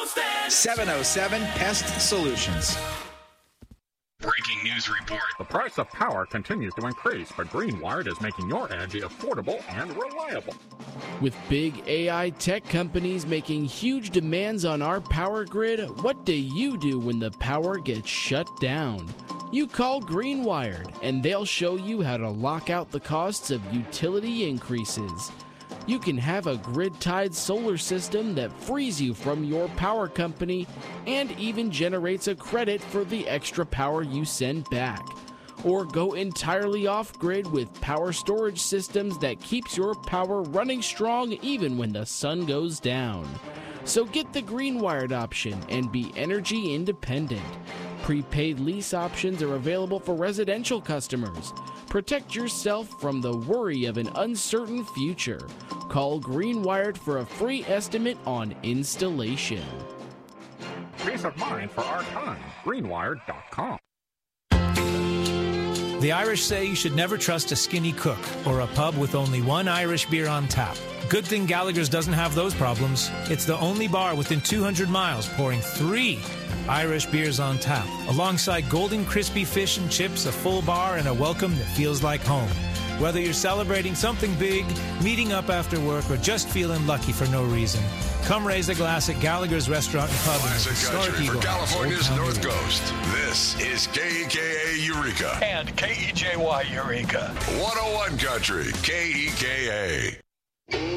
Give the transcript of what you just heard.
707 Pest Solutions. Breaking news report. The price of power continues to increase, but Greenwired is making your energy affordable and reliable. With big AI tech companies making huge demands on our power grid, what do you do when the power gets shut down? You call Greenwired, and they'll show you how to lock out the costs of utility increases. You can have a grid-tied solar system that frees you from your power company and even generates a credit for the extra power you send back. Or go entirely off-grid with power storage systems that keeps your power running strong even when the sun goes down. So get the Greenwired option and be energy independent. Prepaid lease options are available for residential customers. Protect yourself from the worry of an uncertain future. Call Greenwired for a free estimate on installation. Peace of mind for our time. Greenwired.com. The Irish say you should never trust a skinny cook or a pub with only one Irish beer on tap. Good thing Gallagher's doesn't have those problems. It's the only bar within 200 miles pouring 3 Irish beers on tap, alongside golden crispy fish and chips, a full bar, and a welcome that feels like home. Whether you're celebrating something big, meeting up after work, or just feeling lucky for no reason, come raise a glass at Gallagher's Restaurant and Pub. Classic country for California's North Coast. This is KEKA Eureka. And KEJY Eureka. 101 Country, KEKA.